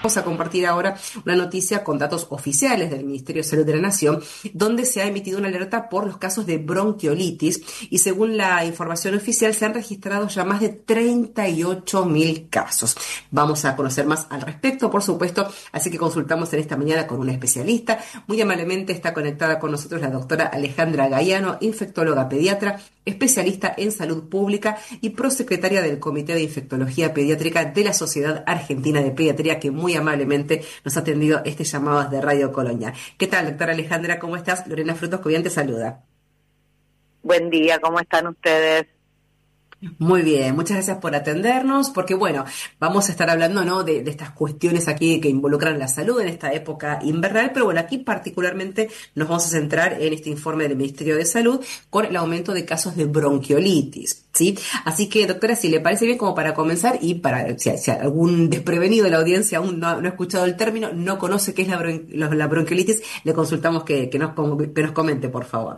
Vamos a compartir ahora una noticia con datos oficiales del Ministerio de Salud de la Nación, donde se ha emitido una alerta por los casos de bronquiolitis y según la información oficial se han registrado ya más de 38.000 casos. Vamos a conocer más al respecto, por supuesto, así que consultamos en esta mañana con una especialista. Muy amablemente está conectada con nosotros la doctora Alejandra Gaiano, infectóloga pediatra, especialista en salud pública y prosecretaria del Comité de Infectología Pediátrica de la Sociedad Argentina de Pediatría, que muy amablemente nos ha atendido este llamado desde Radio Colonia. ¿Qué tal, doctora Alejandra? ¿Cómo estás? Lorena Frutos Cobian te saluda. Buen día, ¿cómo están ustedes? Muy bien, muchas gracias por atendernos, porque bueno, vamos a estar hablando, ¿no?, de estas cuestiones aquí que involucran la salud en esta época invernal, pero bueno, aquí particularmente nos vamos a centrar en este informe del Ministerio de Salud con el aumento de casos de bronquiolitis, ¿sí? Así que, doctora, si le parece bien, como para comenzar y para, si algún desprevenido de la audiencia aún no ha escuchado el término, no conoce qué es la bronquiolitis, le consultamos que nos comente, por favor.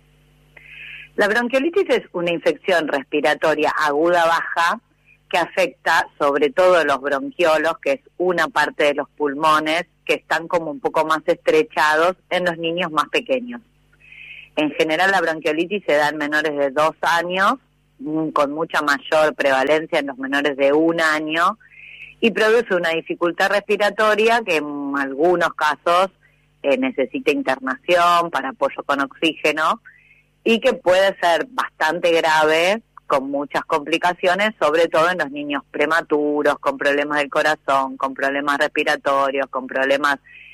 La bronquiolitis es una infección respiratoria aguda baja que afecta sobre todo los bronquiolos, que es una parte de los pulmones, que están como un poco más estrechados en los niños más pequeños. En general la bronquiolitis se da en menores de 2 años, con mucha mayor prevalencia en los menores de 1 año, y produce una dificultad respiratoria que en algunos casos necesita internación para apoyo con oxígeno, y que puede ser bastante grave, con muchas complicaciones, sobre todo en los niños prematuros, con problemas del corazón, con problemas respiratorios, con problemas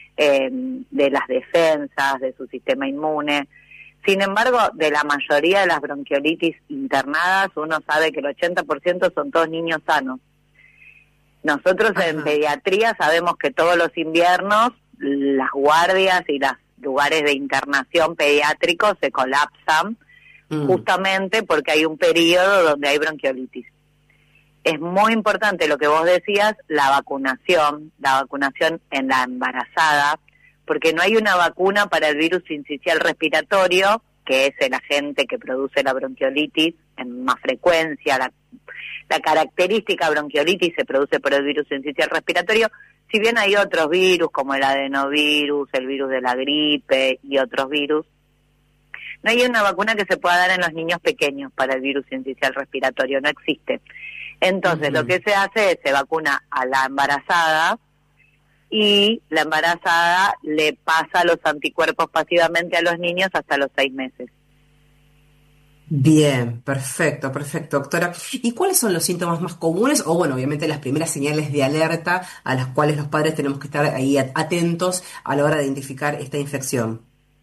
de las defensas, de su sistema inmune. Sin embargo, de la mayoría de las bronquiolitis internadas, uno sabe que el 80% son todos niños sanos. Nosotros en pediatría sabemos que todos los inviernos las guardias y los lugares de internación pediátricos se colapsan justamente porque hay un periodo donde hay bronquiolitis. Es muy importante lo que vos decías, la vacunación en la embarazada, porque no hay una vacuna para el virus sincicial respiratorio, que es el agente que produce la bronquiolitis en más frecuencia. La característica bronquiolitis se produce por el virus sincicial respiratorio. Si bien hay otros virus como el adenovirus, el virus de la gripe y otros virus, no hay una vacuna que se pueda dar en los niños pequeños para el virus sincicial respiratorio, no existe. Entonces lo que se hace es se vacuna a la embarazada y la embarazada le pasa los anticuerpos pasivamente a los niños hasta los 6 meses. Bien, perfecto, doctora. ¿Y cuáles son los síntomas más comunes? O bueno, obviamente las primeras señales de alerta a las cuales los padres tenemos que estar ahí atentos a la hora de identificar esta infección.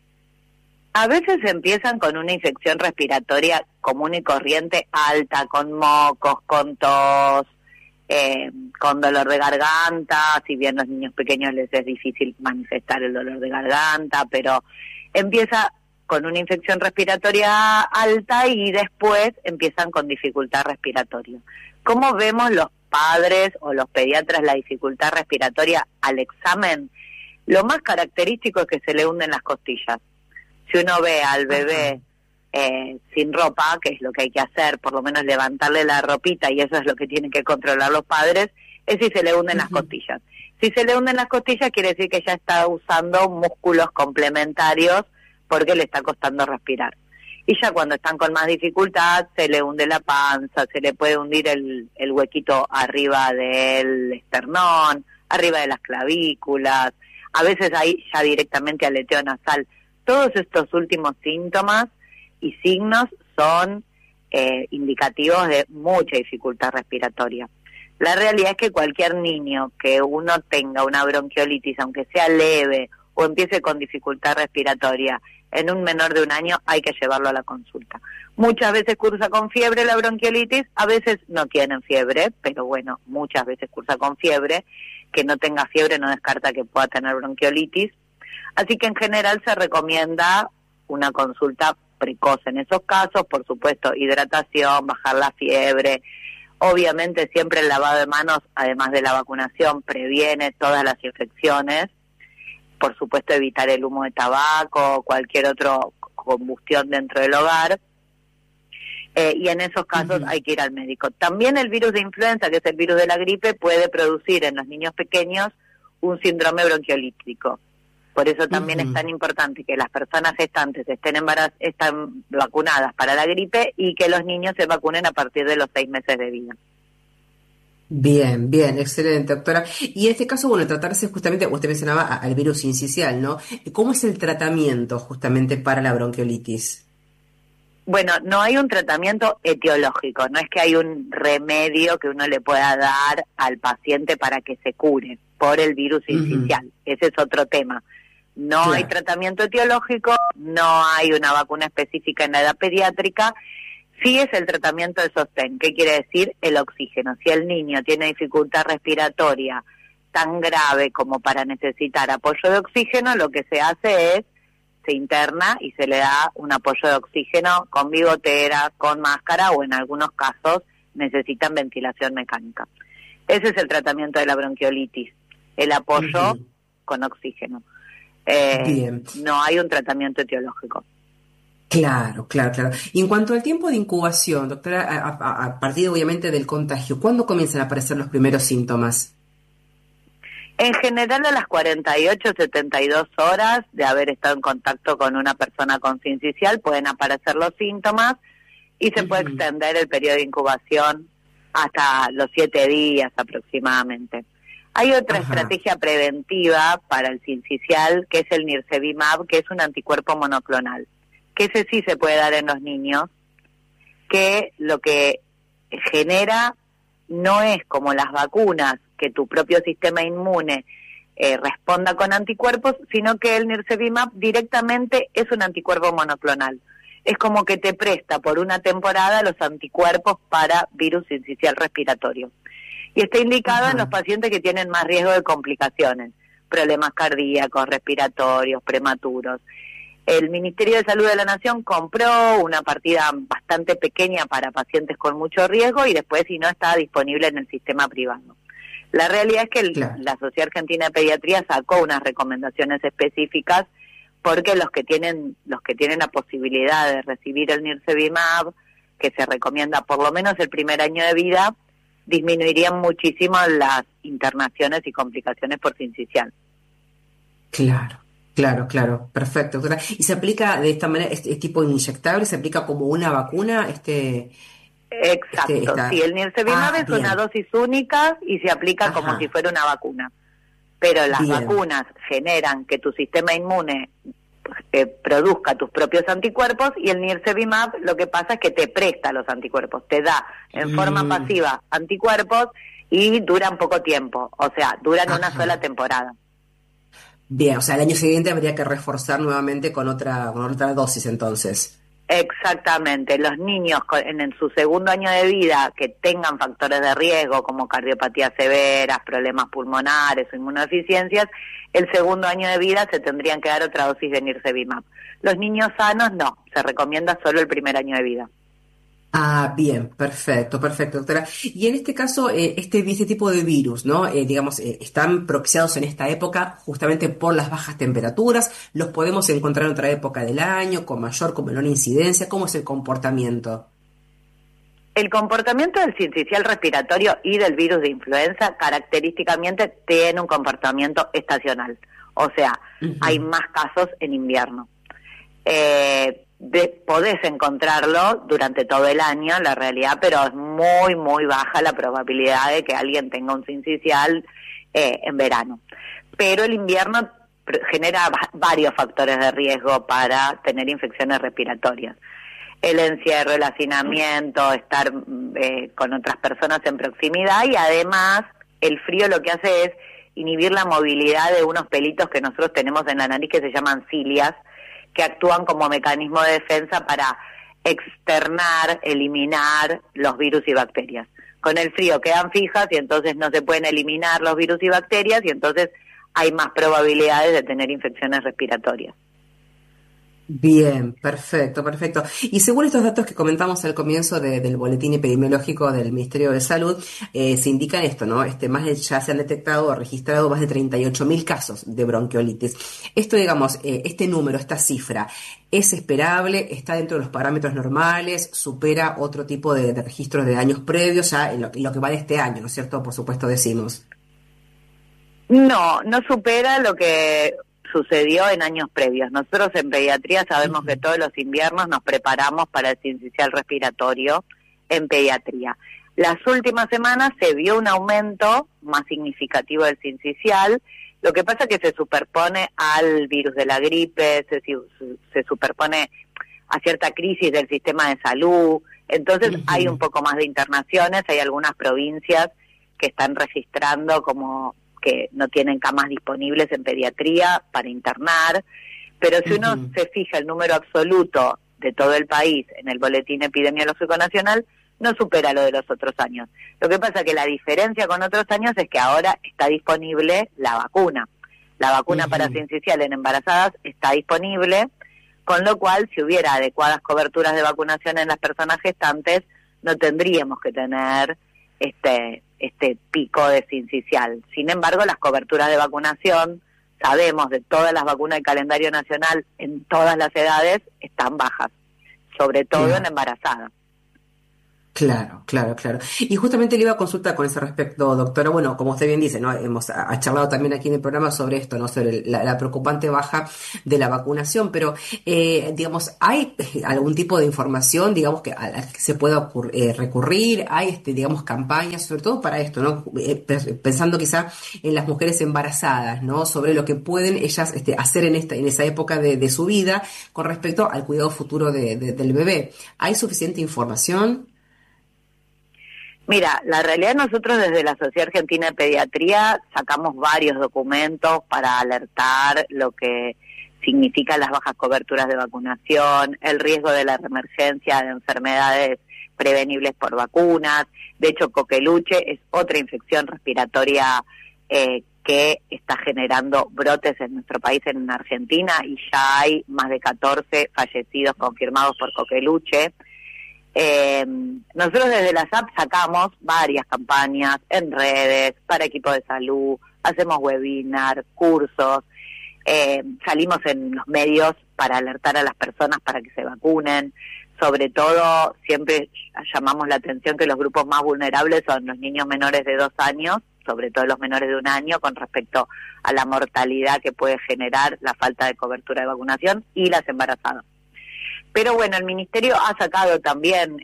A veces empiezan con una infección respiratoria común y corriente alta, con mocos, con tos, con dolor de garganta. Si bien a los niños pequeños les es difícil manifestar el dolor de garganta, pero empieza con una infección respiratoria alta y después empiezan con dificultad respiratoria. ¿Cómo vemos los padres o los pediatras la dificultad respiratoria al examen? Lo más característico es que se le hunden las costillas. Si uno ve al bebé sin ropa, que es lo que hay que hacer, por lo menos levantarle la ropita, y eso es lo que tienen que controlar los padres, es si se le hunden las costillas. Si se le hunden las costillas quiere decir que ya está usando músculos complementarios porque le está costando respirar. Y ya cuando están con más dificultad, se le hunde la panza, se le puede hundir el huequito arriba del esternón, arriba de las clavículas, a veces ahí ya directamente aleteo nasal. Todos estos últimos síntomas y signos son indicativos de mucha dificultad respiratoria. La realidad es que cualquier niño que uno tenga una bronquiolitis, aunque sea leve o empiece con dificultad respiratoria, en un menor de 1 año hay que llevarlo a la consulta. Muchas veces cursa con fiebre la bronquiolitis, a veces no tienen fiebre, pero bueno, muchas veces cursa con fiebre. Que no tenga fiebre no descarta que pueda tener bronquiolitis. Así que en general se recomienda una consulta precoz en esos casos, por supuesto, hidratación, bajar la fiebre. Obviamente siempre el lavado de manos, además de la vacunación, previene todas las infecciones. Por supuesto, evitar el humo de tabaco o cualquier otra combustión dentro del hogar. Y en esos casos hay que ir al médico. También el virus de influenza, que es el virus de la gripe, puede producir en los niños pequeños un síndrome bronquiolítico. Por eso también es tan importante que las personas gestantes están vacunadas para la gripe y que los niños se vacunen a partir de los 6 meses de vida. Bien, bien, excelente, doctora. Y en este caso, bueno, tratarse justamente, usted mencionaba al virus sincicial, ¿no? ¿Cómo es el tratamiento justamente para la bronquiolitis? Bueno, no hay un tratamiento etiológico, no es que hay un remedio que uno le pueda dar al paciente para que se cure por el virus sincicial. Ese es otro tema. No hay tratamiento etiológico, no hay una vacuna específica en la edad pediátrica. Sí es el tratamiento de sostén. ¿Qué quiere decir? El oxígeno. Si el niño tiene dificultad respiratoria tan grave como para necesitar apoyo de oxígeno, lo que se hace es, se interna y se le da un apoyo de oxígeno con bigotera, con máscara o en algunos casos necesitan ventilación mecánica. Ese es el tratamiento de la bronquiolitis, el apoyo con oxígeno. Bien. No hay un tratamiento etiológico. Claro, claro, claro. Y en cuanto al tiempo de incubación, doctora, a partir obviamente del contagio, ¿cuándo comienzan a aparecer los primeros síntomas? En general a las 48, 72 horas de haber estado en contacto con una persona con sincicial pueden aparecer los síntomas y se puede extender el periodo de incubación hasta los 7 días aproximadamente. Hay otra estrategia preventiva para el sincicial que es el Nirsevimab, que es un anticuerpo monoclonal, que ese sí se puede dar en los niños, que lo que genera no es como las vacunas, que tu propio sistema inmune responda con anticuerpos, sino que el Nirsevimab directamente es un anticuerpo monoclonal. Es como que te presta por una temporada los anticuerpos para virus sincicial respiratorio. Y está indicado en los pacientes que tienen más riesgo de complicaciones, problemas cardíacos, respiratorios, prematuros. El Ministerio de Salud de la Nación compró una partida bastante pequeña para pacientes con mucho riesgo y después, si no, está disponible en el sistema privado. La realidad es que la Sociedad Argentina de Pediatría sacó unas recomendaciones específicas porque los que tienen la posibilidad de recibir el Nirsevimab, que se recomienda por lo menos el primer año de vida, disminuirían muchísimo las internaciones y complicaciones por sincicial. Claro. Claro, perfecto, doctora. ¿Y se aplica de esta manera, este tipo inyectable, se aplica como una vacuna? Exacto, sí, el Nirsevimab es una dosis única y se aplica como si fuera una vacuna. Pero las vacunas generan que tu sistema inmune produzca tus propios anticuerpos y el Nirsevimab lo que pasa es que te presta los anticuerpos, te da en forma pasiva anticuerpos y duran poco tiempo, o sea, duran una sola temporada. Bien, o sea, el año siguiente habría que reforzar nuevamente con otra dosis entonces. Exactamente, los niños en su segundo año de vida que tengan factores de riesgo como cardiopatías severas, problemas pulmonares o inmunodeficiencias, el segundo año de vida se tendrían que dar otra dosis de Nirsevimab. Los niños sanos no, se recomienda solo el primer año de vida. Bien, perfecto, doctora. Y en este caso, este tipo de virus, ¿no? Están proxiados en esta época justamente por las bajas temperaturas. ¿Los podemos encontrar en otra época del año, con mayor, con menor incidencia? ¿Cómo es el comportamiento? El comportamiento del sincicial respiratorio y del virus de influenza característicamente tiene un comportamiento estacional. O sea, hay más casos en invierno. Podés encontrarlo durante todo el año, la realidad, pero es muy, muy baja la probabilidad de que alguien tenga un sincicial en verano. Pero el invierno genera varios factores de riesgo para tener infecciones respiratorias. El encierro, el hacinamiento, estar con otras personas en proximidad y además el frío lo que hace es inhibir la movilidad de unos pelitos que nosotros tenemos en la nariz que se llaman cilias, que actúan como mecanismo de defensa para externar, eliminar los virus y bacterias. Con el frío quedan fijas y entonces no se pueden eliminar los virus y bacterias y entonces hay más probabilidades de tener infecciones respiratorias. Bien, perfecto. Y según estos datos que comentamos al comienzo del boletín epidemiológico del Ministerio de Salud, se indican esto, ¿no? Ya se han detectado o registrado más de 38.000 casos de bronquiolitis. Esto, digamos, este número, esta cifra, ¿es esperable? ¿Está dentro de los parámetros normales? ¿Supera otro tipo de registros de años previos ya en lo que va de este año, ¿no es cierto? Por supuesto decimos. No supera lo que sucedió en años previos. Nosotros en pediatría sabemos que todos los inviernos nos preparamos para el sincicial respiratorio en pediatría. Las últimas semanas se vio un aumento más significativo del sincicial. Lo que pasa es que se superpone al virus de la gripe, se superpone a cierta crisis del sistema de salud. Entonces hay un poco más de internaciones, hay algunas provincias que están registrando como que no tienen camas disponibles en pediatría para internar, pero si uno se fija el número absoluto de todo el país en el Boletín Epidemiológico Nacional, no supera lo de los otros años. Lo que pasa es que la diferencia con otros años es que ahora está disponible la vacuna. La vacuna para sincicial en embarazadas está disponible, con lo cual si hubiera adecuadas coberturas de vacunación en las personas gestantes, no tendríamos que tener este pico de sincicial. Sin embargo, las coberturas de vacunación, sabemos de todas las vacunas del calendario nacional en todas las edades, están bajas, sobre todo en embarazadas. Claro. Y justamente le iba a consultar con ese respecto, doctora. Bueno, como usted bien dice, ¿no? Hemos charlado también aquí en el programa sobre esto, ¿no? Sobre la preocupante baja de la vacunación, pero, digamos, ¿hay algún tipo de información, digamos, a la que se pueda recurrir? ¿Hay, digamos, campañas, sobre todo para esto, ¿no? Pensando quizá en las mujeres embarazadas, ¿no? Sobre lo que pueden ellas hacer en esa época de su vida con respecto al cuidado futuro del bebé. ¿Hay suficiente información? Mira, la realidad nosotros desde la Sociedad Argentina de Pediatría sacamos varios documentos para alertar lo que significan las bajas coberturas de vacunación, el riesgo de la reemergencia de enfermedades prevenibles por vacunas. De hecho, coqueluche es otra infección respiratoria que está generando brotes en nuestro país, en Argentina, y ya hay más de 14 fallecidos confirmados por coqueluche. Nosotros desde la SAP sacamos varias campañas en redes, para equipos de salud, hacemos webinar, cursos, salimos en los medios para alertar a las personas para que se vacunen. Sobre todo, siempre llamamos la atención que los grupos más vulnerables son los niños menores de 2 años, sobre todo los menores de 1 año, con respecto a la mortalidad que puede generar la falta de cobertura de vacunación, y las embarazadas. Pero bueno, el Ministerio ha sacado también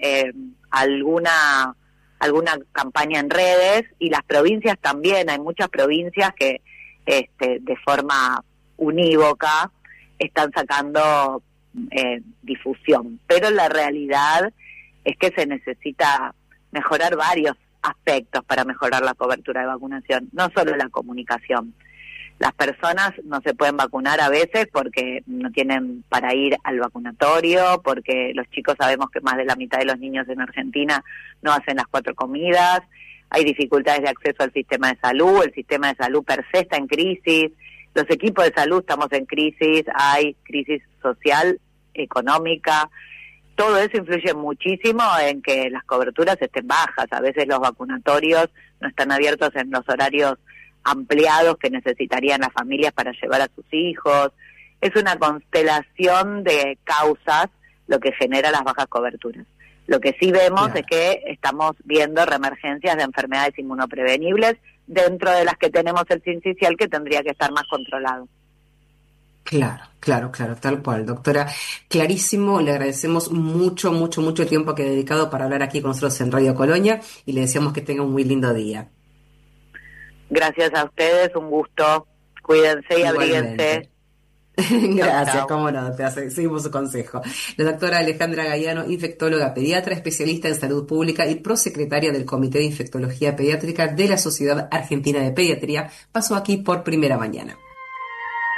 alguna campaña en redes, y las provincias también. Hay muchas provincias que de forma unívoca están sacando difusión. Pero la realidad es que se necesita mejorar varios aspectos para mejorar la cobertura de vacunación, no solo la comunicación. Las personas no se pueden vacunar a veces porque no tienen para ir al vacunatorio, porque los chicos, sabemos que más de la mitad de los niños en Argentina no hacen las 4 comidas, hay dificultades de acceso al sistema de salud, el sistema de salud per se está en crisis, los equipos de salud estamos en crisis, hay crisis social, económica. Todo eso influye muchísimo en que las coberturas estén bajas. A veces los vacunatorios no están abiertos en los horarios ampliados que necesitarían las familias para llevar a sus hijos. Es una constelación de causas lo que genera las bajas coberturas. Lo que sí vemos es que estamos viendo reemergencias de enfermedades inmunoprevenibles, dentro de las que tenemos el sincicial, que tendría que estar más controlado. Claro, tal cual, doctora. Clarísimo, le agradecemos mucho el tiempo que ha dedicado para hablar aquí con nosotros en Radio Colonia, y le deseamos que tenga un muy lindo día. Gracias a ustedes, un gusto. Cuídense y abríguense. Gracias, chau. cómo no, doctora, seguimos su consejo. La doctora Alejandra Gaiano, infectóloga pediatra, especialista en salud pública y prosecretaria del Comité de Infectología Pediátrica de la Sociedad Argentina de Pediatría, pasó aquí por Primera Mañana.